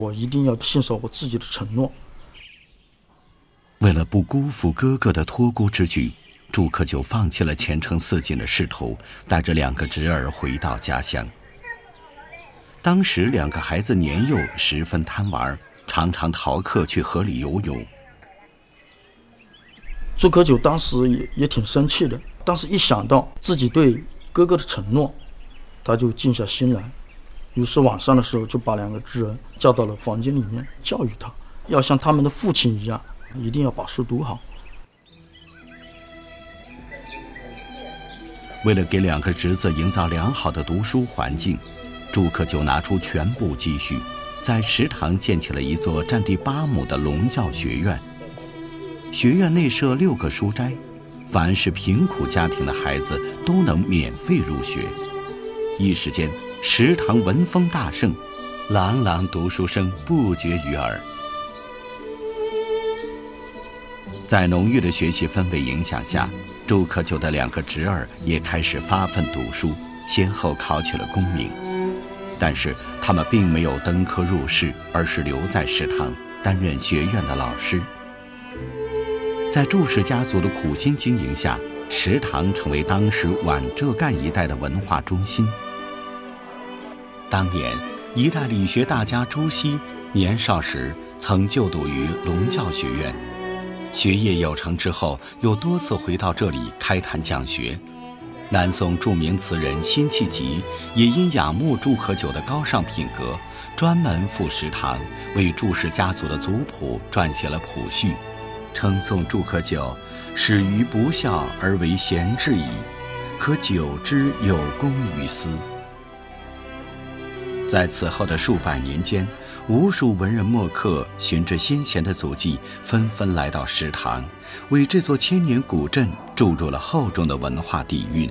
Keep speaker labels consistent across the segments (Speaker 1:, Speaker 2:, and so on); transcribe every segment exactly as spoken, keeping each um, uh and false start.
Speaker 1: 我一定要信守我自己的承诺。
Speaker 2: 为了不辜负哥哥的托孤之举，祝可久放弃了前程似锦的仕途，带着两个侄儿回到家乡。当时两个孩子年幼，十分贪玩，常常逃课去河里游泳。
Speaker 1: 祝可久当时也也挺生气的，但是一想到自己对哥哥的承诺，他就静下心来。于是晚上的时候就把两个侄儿叫到了房间里面，教育他要像他们的父亲一样，一定要把书读好。
Speaker 2: 为了给两个侄子营造良好的读书环境，祝可久拿出全部积蓄，在食堂建起了一座占地八亩的龙教学院。学院内设六个书斋，凡是贫苦家庭的孩子都能免费入学。一时间，食堂闻风大盛，朗朗读书声不绝于耳。在浓郁的学习氛围影响下，祝可久的两个侄儿也开始发奋读书，先后考取了功名。但是他们并没有登科入仕，而是留在食堂担任学院的老师。在祝氏家族的苦心经营下，食堂成为当时皖浙赣一带的文化中心。当年，一代理学大家朱熹年少时曾就读于龙教学院，学业有成之后，又多次回到这里开坛讲学。南宋著名词人辛弃疾也因仰慕祝可久的高尚品格，专门赴食堂为祝氏家族的族谱撰写了谱序，称颂祝可久始于不孝而为贤志矣，可久之有功于斯。在此后的数百年间，无数文人墨客循着先贤的足迹，纷纷来到食堂，为这座千年古镇注入了厚重的文化底蕴。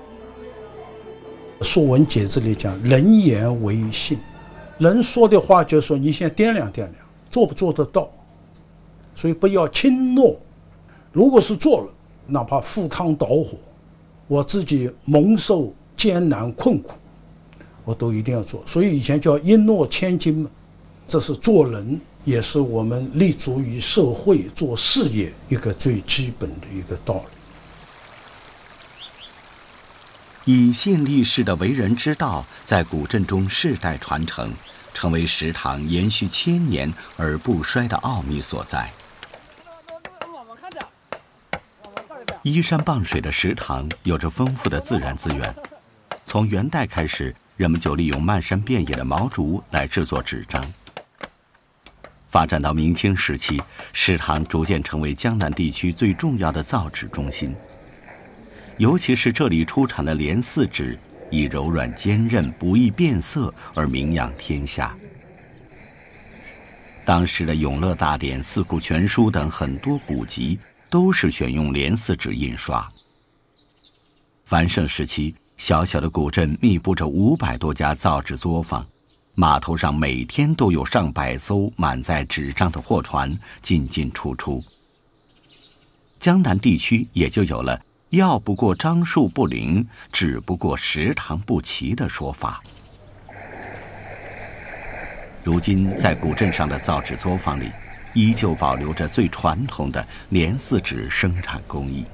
Speaker 3: 《说文解字》里讲，人言为信，人说的话就是说你先掂量掂量，做不做得到，所以不要轻诺。如果是做了，哪怕赴汤蹈火，我自己蒙受艰难困苦，我都一定要做。所以以前叫一诺千金嘛，这是做人，也是我们立足于社会做事业一个最基本的一个道理。
Speaker 2: 以信立誓的为人之道，在古镇中世代传承，成为食堂延续千年而不衰的奥秘所在。依山傍水的食堂有着丰富的自然资源，从元代开始，人们就利用漫山遍野的毛竹来制作纸张。发展到明清时期，食堂逐渐成为江南地区最重要的造纸中心。尤其是这里出产的莲四纸，以柔软坚韧、不易变色而名扬天下。当时的《永乐大典》《四库全书》等很多古籍都是选用莲四纸印刷。繁盛时期，小小的古镇密布着五百多家造纸作坊，码头上每天都有上百艘满载纸张的货船进进出出。江南地区也就有了要不过樟树不灵，只不过食堂不齐的说法。如今在古镇上的造纸作坊里，依旧保留着最传统的莲四纸生产工艺。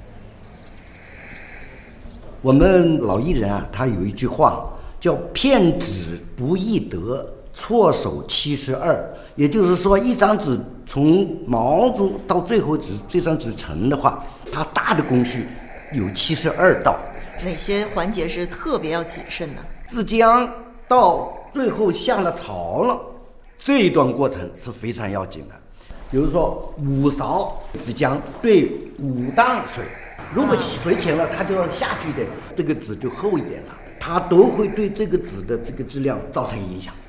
Speaker 4: 我们老艺人啊，他有一句话叫片纸不易得，错手七十二，也就是说一张纸从毛竹到最后纸这张纸成的话，它大的工序有七十二道。
Speaker 5: 哪些环节是特别要谨慎的？
Speaker 4: 制浆到最后下了槽了，这一段过程是非常要紧的。比如说五勺制浆对五担水，如果水浅了，它就要下去的，这个纸就厚一点了，它都会对这个纸的这个质量造成影响。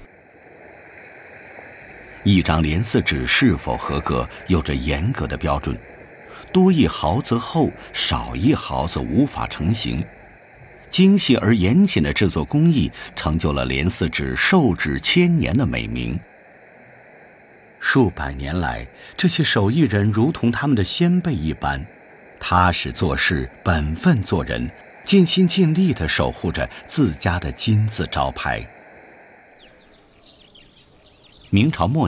Speaker 2: 一张莲四纸是否合格，有着严格的标准，多一毫则厚，少一毫则无法成型。精细而严谨的制作工艺，成就了莲四纸寿指千年的美名。数百年来，这些手艺人如同他们的先辈一般，踏实做事，本分做人，尽心尽力地守护着自家的金字招牌。明朝末